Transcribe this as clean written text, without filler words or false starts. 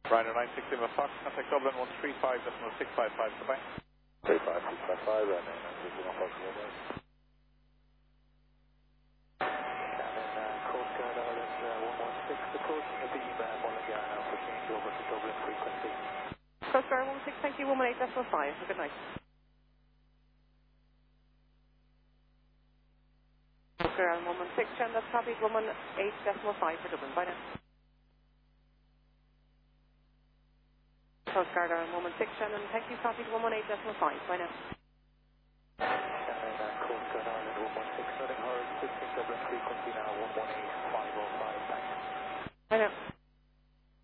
Ryder 960 Fox, contact Dublin 135.655, goodbye. 35655, Ryder 960 Fox, goodbye. Coast Guard Ireland 116, approaching a beam Mullingar now for change over to Dublin frequency. Coast Guard 16, thank you, 118.5, good night. Coast Guard 116, that's copied, 118.5 for Dublin, bye now. Coast Guard 116, and thank you, copied, 118.5, bye now. Coast Guard Ireland 116, heading hard, 16 Dublin frequency now, 118.505, thanks. Bye now.